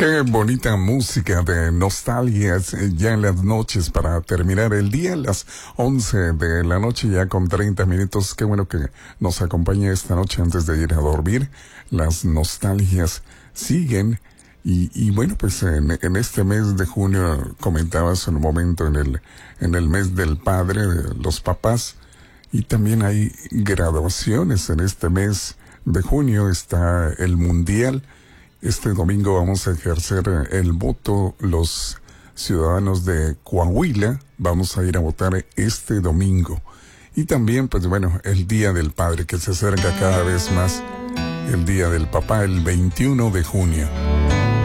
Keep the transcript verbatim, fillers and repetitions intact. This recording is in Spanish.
Qué bonita música de nostalgia ya en las noches para terminar el día, a las once de la noche ya con treinta minutos. Qué bueno que nos acompañe esta noche antes de ir a dormir. Las nostalgias siguen y, y bueno, pues en, en este mes de junio comentabas en un momento en el, en el mes del padre, de los papás, y también hay graduaciones en este mes de junio. Está el mundial. Este domingo vamos a ejercer el voto los ciudadanos de Coahuila. Vamos a ir a votar este domingo. Y también, pues bueno, el Día del Padre, que se acerca cada vez más. El Día del Papá, el veintiuno de junio.